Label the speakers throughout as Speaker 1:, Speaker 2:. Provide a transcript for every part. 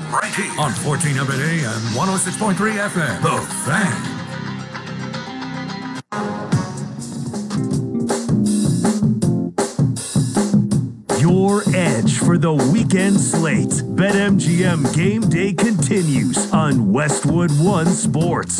Speaker 1: right here on 1400 AM, 106.3 FM. The Fan.
Speaker 2: Your edge for the weekend slate. BetMGM Game Day continues on Westwood One Sports.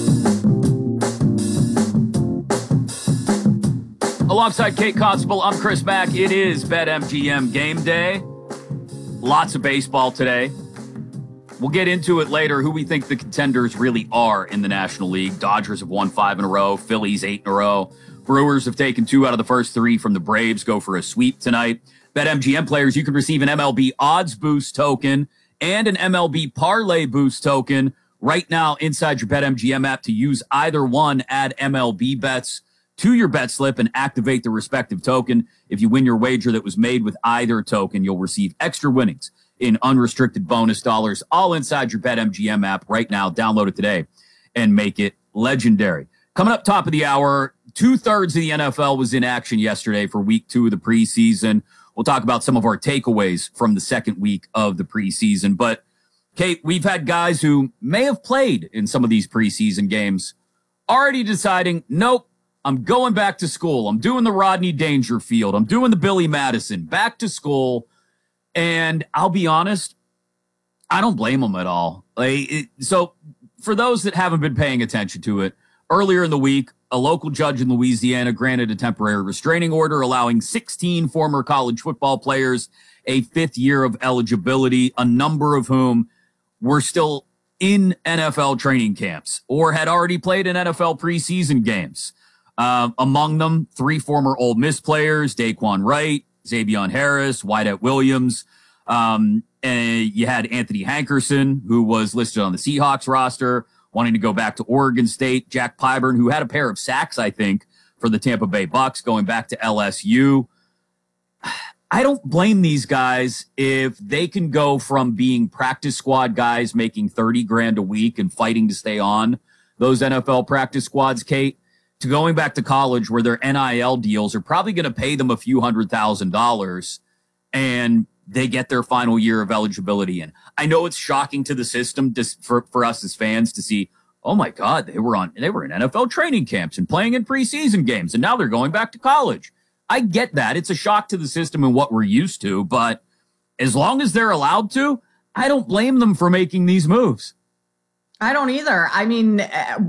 Speaker 3: Alongside Kate Constable, I'm Chris Mack. It is BetMGM Game Day. Lots of baseball today. We'll get into it later, who we think the contenders really are in the National League. Dodgers have won 5 in a row. Phillies 8 in a row. Brewers have taken 2 out of the first 3 from the Braves. Go for a sweep tonight. BetMGM players, you can receive an MLB odds boost token and an MLB parlay boost token right now inside your BetMGM app. To use either one, add MLB bets to your bet slip and activate the respective token. If you win your wager that was made with either token, you'll receive extra winnings in unrestricted bonus dollars, all inside your BetMGM app right now. Download it today and make it legendary. Coming up top of the hour, 2/3 of the NFL was in action yesterday for week 2 of the preseason. We'll talk about some of our takeaways from the second week of the preseason. But, Kate, we've had guys who may have played in some of these preseason games already deciding, nope, I'm going back to school. I'm doing the Rodney Dangerfield. I'm doing the Billy Madison. Back to school. And I'll be honest, I don't blame them at all. So for those that haven't been paying attention to it, earlier in the week, a local judge in Louisiana granted a temporary restraining order allowing 16 former college football players a 5th year of eligibility, a number of whom were still in NFL training camps or had already played in NFL preseason games. Among them, 3 former Ole Miss players, Daquan Wright, Xavion Harris, Wyatt Williams. And you had Anthony Hankerson, who was listed on the Seahawks roster, wanting to go back to Oregon State. Jack Pyburn, who had a pair of sacks, I think, for the Tampa Bay Bucks, going back to LSU. I don't blame these guys if they can go from being practice squad guys making $30,000 a week and fighting to stay on those NFL practice squads, Kate, to going back to college where their NIL deals are probably going to pay them a few $100,000 and they get their final year of eligibility in. I know it's shocking to the system for us as fans to see, oh my God, they were in NFL training camps and playing in preseason games, and now they're going back to college. I get that. It's a shock to the system and what we're used to, but as long as they're allowed to, I don't blame them for making these moves.
Speaker 4: I don't either. I mean,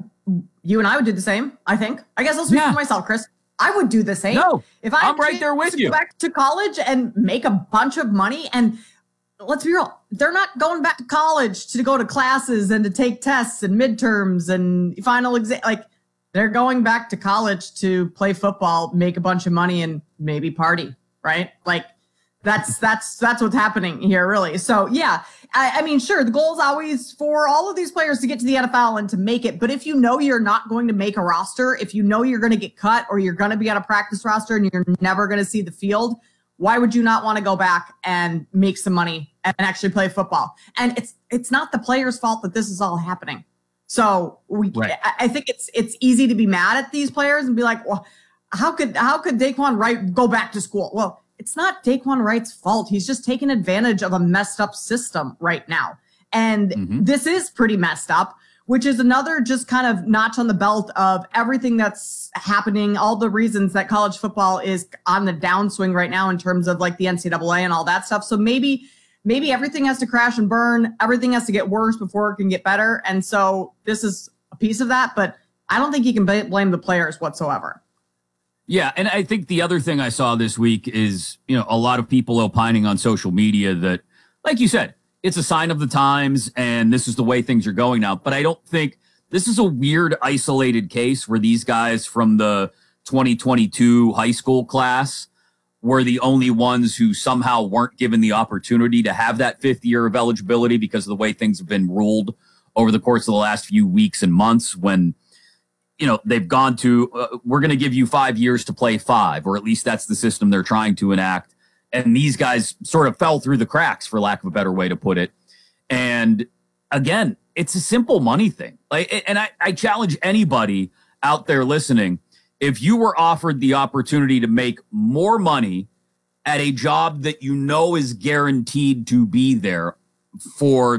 Speaker 4: you and I would do the same, I think. I guess I'll speak for myself, Chris. I would do the same.
Speaker 3: No,
Speaker 4: if I'm
Speaker 3: right there with you.
Speaker 4: Go back to college and make a bunch of money, and let's be real, they're not going back to college to go to classes and to take tests and midterms and final exam. Like, they're going back to college to play football, make a bunch of money, and maybe party, right? Like, that's what's happening here, really. So, yeah, I mean, sure, the goal is always for all of these players to get to the NFL and to make it. But if you know you're not going to make a roster, if you know you're going to get cut or you're going to be on a practice roster and you're never going to see the field, why would you not want to go back and make some money and actually play football? And it's not the players' fault that this is all happening. So I think it's easy to be mad at these players and be like, well, how could Daquan Wright go back to school? Well, it's not Daquan Wright's fault. He's just taking advantage of a messed up system right now. And this is pretty messed up, which is another just kind of notch on the belt of everything that's happening, all the reasons that college football is on the downswing right now in terms of like the NCAA and all that stuff. So maybe everything has to crash and burn. Everything has to get worse before it can get better. And so this is a piece of that, but I don't think you can blame the players whatsoever.
Speaker 3: Yeah, and I think the other thing I saw this week is, a lot of people opining on social media that, like you said, it's a sign of the times and this is the way things are going now. But I don't think this is a weird, isolated case where these guys from the 2022 high school class were the only ones who somehow weren't given the opportunity to have that 5th year of eligibility because of the way things have been ruled over the course of the last few weeks and months when they've gone to, we're going to give you 5 years to play 5, or at least that's the system they're trying to enact. And these guys sort of fell through the cracks, for lack of a better way to put it. And again, it's a simple money thing. And I challenge anybody out there listening, if you were offered the opportunity to make more money at a job that is guaranteed to be there for